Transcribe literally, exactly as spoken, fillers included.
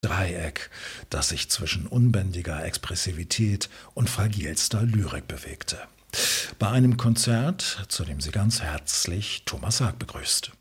Dreieck, das sich zwischen unbändiger Expressivität und fragilster Lyrik bewegte. Bei einem Konzert, zu dem sie ganz herzlich Thomas Haag begrüßte.